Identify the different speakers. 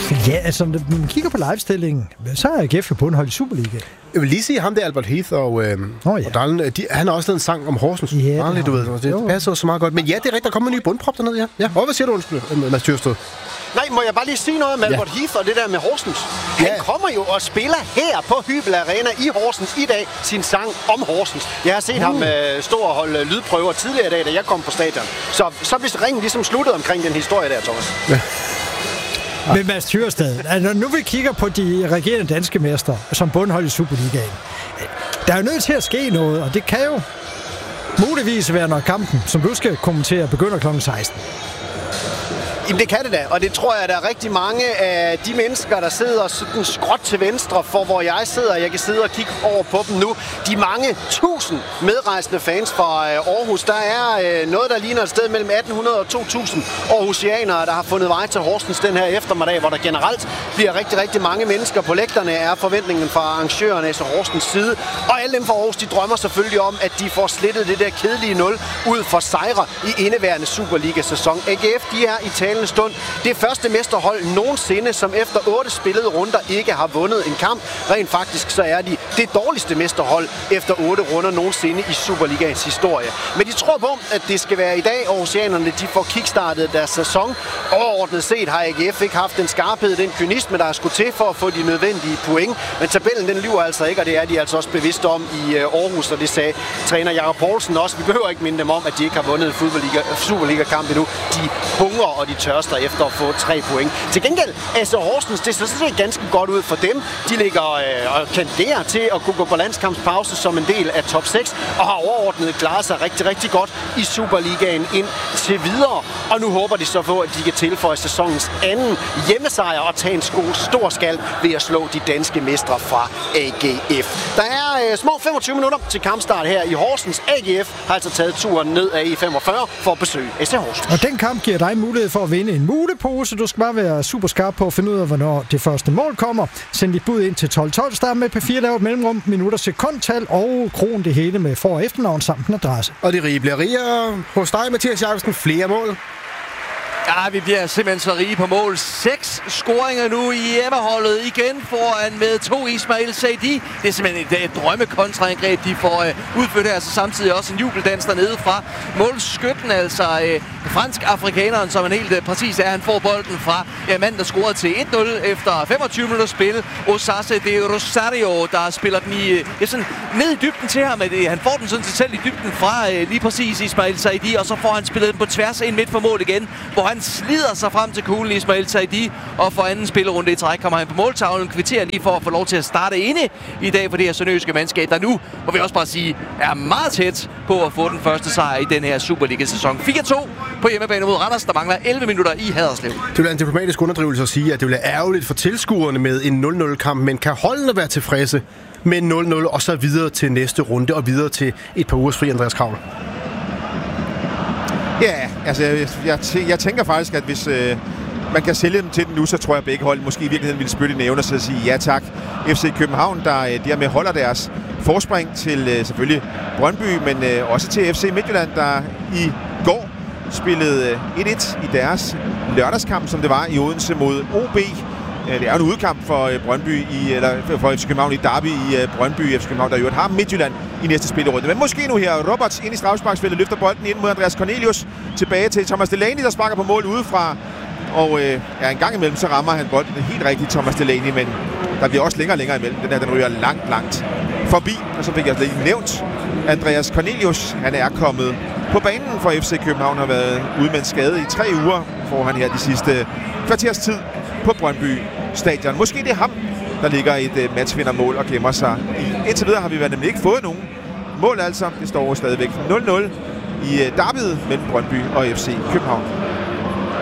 Speaker 1: Ja, altså, når man kigger på livestillingen, så er AGF jo bundhold i Superliga.
Speaker 2: Jeg vil lige sige ham der, Albert Heath og Dahlen, han har også lavet en sang om Horsens.
Speaker 1: Ja,
Speaker 2: du ved, det passer så meget godt. Men ja, det er rigtigt, der kommer en ny bundprop dernede, ja. Og hvad siger du, Mads Thyrsted?
Speaker 3: Nej, må jeg bare lige sige noget om Albert Heath og det der med Horsens? Han kommer jo og spiller her på Hybel Arena i Horsens i dag sin sang om Horsens. Jeg har set ham stå og holde lydprøver tidligere i dag, da jeg kom på stadion. Så hvis ringen ligesom sluttede omkring den historie der, Thomas.
Speaker 1: Ja. Men Mads Thyrsted, altså, nu vi kigger på de regerende danske mestre som bundhold i Superligaen. Der er jo nødt til at ske noget, og det kan jo muligvis være, når kampen, som du skal kommentere, begynder kl. 16.
Speaker 3: Jamen det kan det da, og det tror jeg, der er rigtig mange af de mennesker, der sidder sådan skråt til venstre for, hvor jeg sidder. Jeg kan sidde og kigge over på dem nu. De mange tusind medrejsende fans fra Aarhus. Der er noget, der ligner et sted mellem 1800 og 2000 aarhusianere, der har fundet vej til Horsens den her eftermiddag, hvor der generelt bliver rigtig, rigtig mange mennesker på lægterne, er forventningen fra arrangørerne af Horsens side. Og alle dem fra Aarhus, de drømmer selvfølgelig om, at de får slettet det der kedelige 0 ud for sejre i indeværende Superliga-sæson. AGF, de er i talende stund det første mesterhold nogensinde, som efter 8 spillede runder ikke har vundet en kamp. Rent faktisk så er de det dårligste mesterhold efter 8 runder nogensinde i Superligaens historie. Men de tror på, at det skal være i dag, Aarhusianerne de får kickstartet deres sæson. Overordnet set har AGF ikke haft den skarphed, den kynisme, der er skulle til for at få de nødvendige point. Men tabellen den lyver altså ikke, og det er de altså også bevidste om i Aarhus, og det sagde træner Jakob Poulsen også. Vi behøver ikke minde dem om, at de ikke har vundet en Superliga-kamp endnu. De hungrer og de tørster efter at få 3 point. Til gengæld, altså Horsens, det ser ganske godt ud for dem. De ligger og kandiderer til at kunne gå på landskampspause som en del af top 6, og har overordnet klaret sig rigtig, rigtig godt i Superligaen ind til videre. Og nu håber de så på, at de kan tilføje sæsonens anden hjemmesejr og tage en stor skal ved at slå de danske mestre fra AGF. Der er små 25 minutter til kampstart her i Horsens. AGF har altså taget turen ned af E45 for at besøge SC Horsens.
Speaker 1: Og den kamp giver dig mulighed for at vinde en mulepose. Du skal bare være super skarp på at finde ud af, hvornår det første mål kommer. Send dit bud ind til 1212. Start med P4, lav et mellemrum, minutter, sekundtal og kron det hele med for- og efternavn samt en adresse.
Speaker 2: Og det rige bliver rigere hos dig, Mathias Jacobsen. Flere mål.
Speaker 4: Ja, vi bliver simpelthen så rige på mål. 6 scoringer nu i hjemmeholdet. Igen foran med 2 Ismail Saidi. Det er simpelthen et drømmekontraangreb, de får udført her. Så samtidig også en jubeldans dernede fra målskytten, altså fransk-afrikaneren, som han helt præcis er. Han får bolden fra manden, der scorede til 1-0 efter 25 minutter spil. Osase de Rosario, der spiller den sådan ned i dybden til ham. Han får den sådan selv i dybden fra lige præcis Ismail Saidi, og så får han spillet den på tværs ind midt for mål igen, hvor han slider sig frem til kuglen Ismail Saidi, og for anden spillerunde i træk kommer han på måltavlen, kvitterer lige for at få lov til at starte inde i dag for det her sønderjyske mandskab, der nu, må vi også bare sige, er meget tæt på at få den første sejr i den her Superliga-sæson. 4-2 på hjemmebane mod Randers, der mangler 11 minutter i Haderslev.
Speaker 2: Det vil være en diplomatisk underdrivelse at sige, at det vil være ærgerligt for tilskuerne med en 0-0-kamp, men kan holdene være tilfredse med 0-0 og så videre til næste runde og videre til et par ugers fri, Andreas Kravl?
Speaker 5: Ja, altså jeg tænker faktisk, at hvis man kan sælge dem til den nu, så tror jeg, at begge hold måske i virkeligheden ville spytte i nævn og så sige ja tak. FC København, der dermed holder deres forspring til selvfølgelig Brøndby, men også til FC Midtjylland, der i går spillede 1-1 i deres lørdagskamp, som det var i Odense mod OB. Det er en udkamp for Brøndby for FC København i derby i Brøndby. FC København, der jo har Midtjylland i næste spillerunde. Men måske nu her. Roberts ind i straffesparksfeltet, løfter bolden ind mod Andreas Cornelius. Tilbage til Thomas Delaney, der sparker på mål udefra. Og en gang imellem, så rammer han bolden helt rigtigt, Thomas Delaney, men der bliver også længere og længere imellem. Den ryger langt forbi. Og så fik jeg lige nævnt Andreas Cornelius. Han er kommet på banen for FC København, har været ude med en skade i 3 uger, får han her de sidste kvarters tid på Brøndby Stadion. Måske det er ham, der ligger et matchvindermål og gemmer sig i. Indtil videre har vi nemlig ikke fået nogen mål, altså. Det står stadigvæk 0-0 i derbyet mellem Brøndby og FC København.